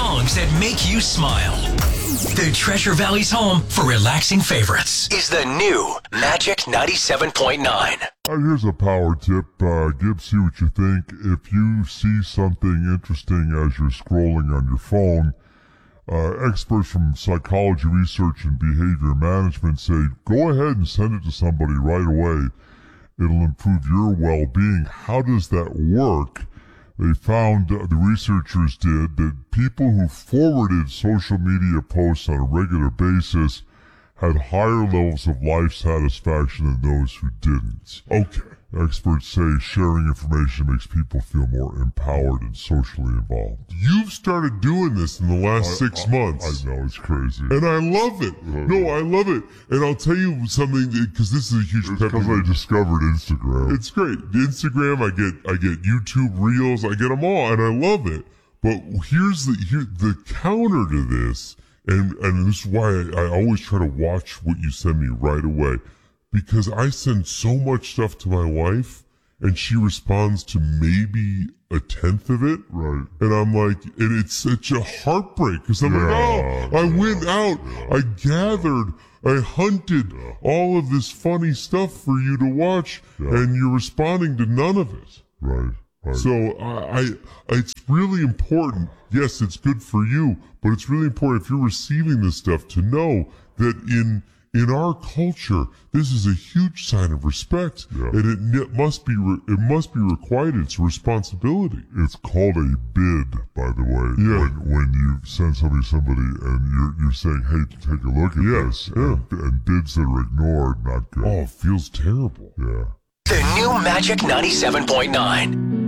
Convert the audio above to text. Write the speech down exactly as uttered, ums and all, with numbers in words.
songs that make you smile. The Treasure Valley's home for relaxing favorites is the new Magic ninety-seven point nine. Uh, here's a power tip. Uh, Gibbs, see what you think. If you see something interesting as you're scrolling on your phone, uh, experts from psychology research and behavior management say, go ahead and send it to somebody right away. It'll improve your well-being. How does that work? They found, uh, the researchers did, that people who forwarded social media posts on a regular basis had higher levels of life satisfaction than those who didn't. Okay. Experts say sharing information makes people feel more empowered and socially involved. You've started doing this in the last I, six I, months. I know, it's crazy. And I love it. Uh, no, I love it. And I'll tell you something, because this is a huge It's pet because I discovered Instagram. It's great. Instagram, I get, I get YouTube Reels, I get them all, and I love it. But here's the, here, the counter to this, and, and this is why I, I always try to watch what you send me right away. Because I send so much stuff to my wife, and she responds to maybe a tenth of it. Right. And I'm like, and it's such a heartbreak, because I'm yeah, like, oh, I yeah, went out, yeah, I gathered, I hunted yeah. all of this funny stuff for you to watch, yeah. and you're responding to none of it. Right. Right. So I, I, it's really important. Yes, it's good for you, but it's really important if you're receiving this stuff to know that in in our culture, this is a huge sign of respect, yeah. and it ne- must be re- it must be requited. It's a responsibility. It's called a bid, by the way. Yeah. When, when you send something to somebody and you're you're saying, "Hey, take a look at yeah. this," yeah. and, and bids that are ignored, not good. Oh, it feels terrible. Yeah. The new Magic ninety-seven point nine.